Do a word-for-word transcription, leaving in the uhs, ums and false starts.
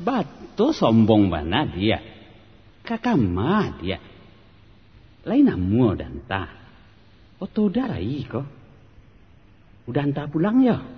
Batu sombong bana dia. Kakama dia. Lain amu dan ta. Oto darai ko. Udah entah pulang ya.